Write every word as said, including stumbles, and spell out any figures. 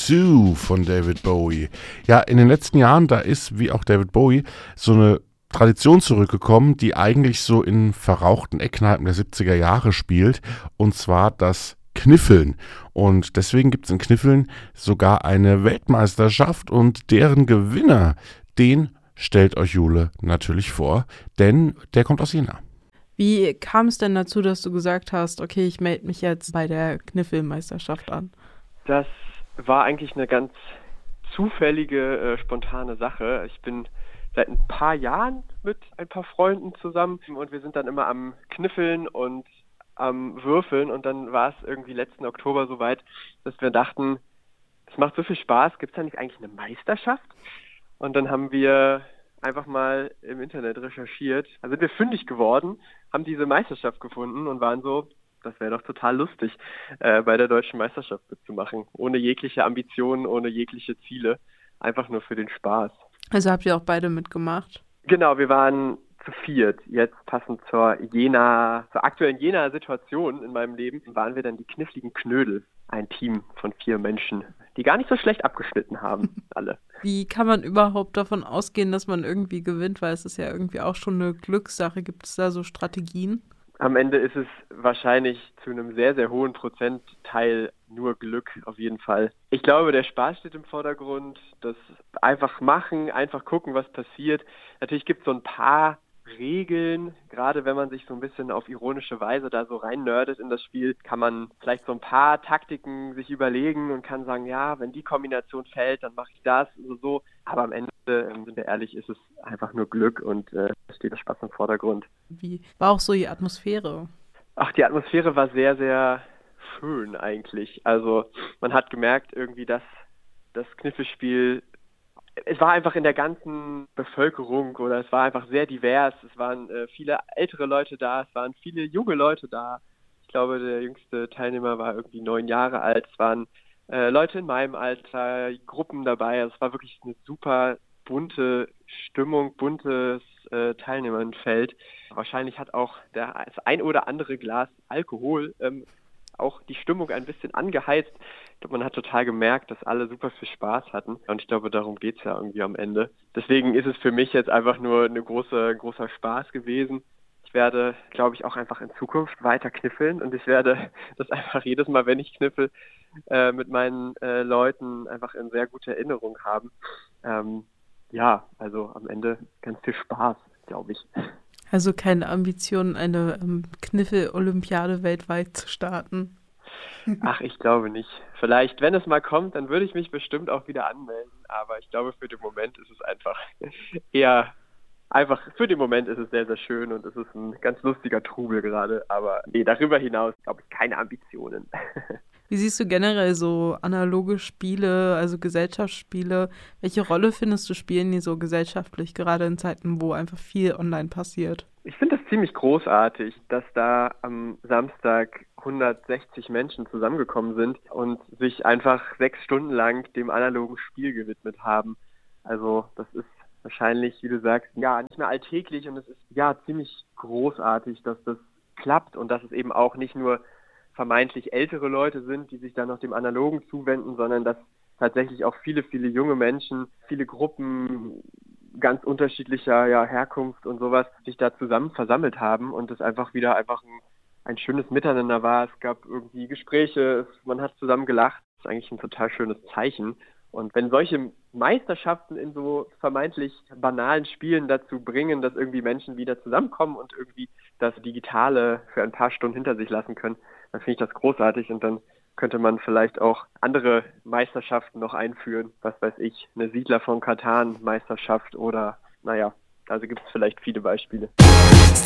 Zoo von David Bowie. Ja, in den letzten Jahren, da ist, wie auch David Bowie, so eine Tradition zurückgekommen, die eigentlich so in verrauchten Eckkneipen der siebziger Jahre spielt, und zwar das Kniffeln. Und deswegen gibt es in Kniffeln sogar eine Weltmeisterschaft, und deren Gewinner, den stellt euch Jule natürlich vor, denn der kommt aus Jena. Wie kam es denn dazu, dass du gesagt hast, okay, ich melde mich jetzt bei der Kniffelmeisterschaft an? Das war eigentlich eine ganz zufällige, äh, spontane Sache. Ich bin seit ein paar Jahren mit ein paar Freunden zusammen und wir sind dann immer am Kniffeln und am Würfeln, und dann war es irgendwie letzten Oktober soweit, dass wir dachten, es macht so viel Spaß, gibt es da nicht eigentlich eine Meisterschaft? Und dann haben wir einfach mal im Internet recherchiert. Da sind wir fündig geworden, haben diese Meisterschaft gefunden und waren so, das wäre doch total lustig, äh, bei der deutschen Meisterschaft mitzumachen. Ohne jegliche Ambitionen, ohne jegliche Ziele. Einfach nur für den Spaß. Also habt ihr auch beide mitgemacht? Genau, wir waren zu viert. Jetzt passend zur Jena, zur aktuellen Jena-Situation in meinem Leben, waren wir dann die kniffligen Knödel. Ein Team von vier Menschen, die gar nicht so schlecht abgeschnitten haben, alle. Wie kann man überhaupt davon ausgehen, dass man irgendwie gewinnt? Weil es ist ja irgendwie auch schon eine Glückssache. Gibt es da so Strategien? Am Ende ist es wahrscheinlich zu einem sehr, sehr hohen Prozentteil nur Glück, auf jeden Fall. Ich glaube, der Spaß steht im Vordergrund, das einfach machen, einfach gucken, was passiert. Natürlich gibt es so ein paar Regeln, gerade wenn man sich so ein bisschen auf ironische Weise da so rein nerdet in das Spiel, kann man vielleicht so ein paar Taktiken sich überlegen und kann sagen, ja, wenn die Kombination fällt, dann mache ich das, so, so. Aber am Ende, sind wir ehrlich, ist es einfach nur Glück und äh, steht der Spaß im Vordergrund. Wie war auch so die Atmosphäre? Ach, die Atmosphäre war sehr, sehr schön eigentlich. Also man hat gemerkt irgendwie, dass das Kniffelspiel, es war einfach in der ganzen Bevölkerung oder es war einfach sehr divers. Es waren äh, viele ältere Leute da, es waren viele junge Leute da. Ich glaube, der jüngste Teilnehmer war irgendwie neun Jahre alt. Es waren äh, Leute in meinem Alter, Gruppen dabei. Also es war wirklich eine super bunte Stimmung, buntes äh, Teilnehmerfeld. Wahrscheinlich hat auch der, das ein oder andere Glas Alkohol ähm, auch die Stimmung ein bisschen angeheizt. Ich glaube, man hat total gemerkt, dass alle super viel Spaß hatten. Und ich glaube, darum geht's ja irgendwie am Ende. Deswegen ist es für mich jetzt einfach nur eine große, großer Spaß gewesen. Ich werde, glaube ich, auch einfach in Zukunft weiter kniffeln. Und ich werde das einfach jedes Mal, wenn ich kniffel, äh, mit meinen äh, Leuten einfach in sehr gute Erinnerung haben. Ähm, ja, also am Ende ganz viel Spaß, glaube ich. Also keine Ambition, eine ähm, Kniffel-Olympiade weltweit zu starten? Ach, ich glaube nicht. Vielleicht, wenn es mal kommt, dann würde ich mich bestimmt auch wieder anmelden. Aber ich glaube, für den Moment ist es einfach eher, einfach, für den Moment ist es sehr, sehr schön und es ist ein ganz lustiger Trubel gerade. Aber nee, darüber hinaus glaube ich keine Ambitionen. Wie siehst du generell so analoge Spiele, also Gesellschaftsspiele? Welche Rolle findest du, spielen die so gesellschaftlich, gerade in Zeiten, wo einfach viel online passiert? Ich finde das ziemlich großartig, dass da am Samstag hundertsechzig Menschen zusammengekommen sind und sich einfach sechs Stunden lang dem analogen Spiel gewidmet haben. Also das ist wahrscheinlich, wie du sagst, ja, nicht mehr alltäglich, und es ist ja ziemlich großartig, dass das klappt und dass es eben auch nicht nur vermeintlich ältere Leute sind, die sich dann noch dem Analogen zuwenden, sondern dass tatsächlich auch viele, viele junge Menschen, viele Gruppen ganz unterschiedlicher ja, Herkunft und sowas sich da zusammen versammelt haben und es einfach wieder einfach ein, ein schönes Miteinander war. Es gab irgendwie Gespräche, man hat zusammen gelacht. Das ist eigentlich ein total schönes Zeichen. Und wenn solche Meisterschaften in so vermeintlich banalen Spielen dazu bringen, dass irgendwie Menschen wieder zusammenkommen und irgendwie das Digitale für ein paar Stunden hinter sich lassen können, dann finde ich das großartig, und dann könnte man vielleicht auch andere Meisterschaften noch einführen. Was weiß ich, eine Siedler von Katan Meisterschaft oder, naja, also gibt es vielleicht viele Beispiele.